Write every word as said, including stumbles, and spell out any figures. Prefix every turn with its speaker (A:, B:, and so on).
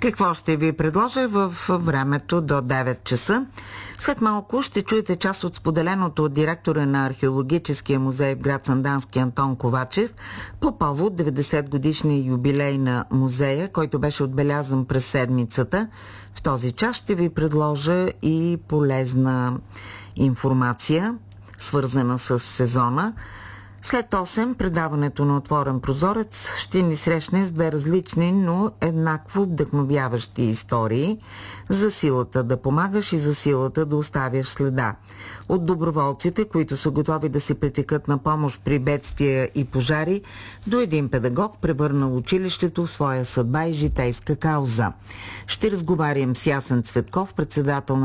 A: Какво ще ви предложа в времето до девет часа? След малко ще чуете част от споделеното от директора на Археологическия музей в град Сандански Антон Ковачев по повод деветдесет годишния юбилей на музея, който беше отбелязан през седмицата. В този час ще ви предложа и полезна информация, свързана с сезона. След осем, предаването на Отворен прозорец ще ни срещне с две различни, но еднакво вдъхновяващи истории за силата да помагаш и за силата да оставяш следа. От доброволците, които са готови да се притекат на помощ при бедствия и пожари, до един педагог, превърнал училището в своя съдба и житейска кауза. Ще разговарям с Ясен Цветков, председател на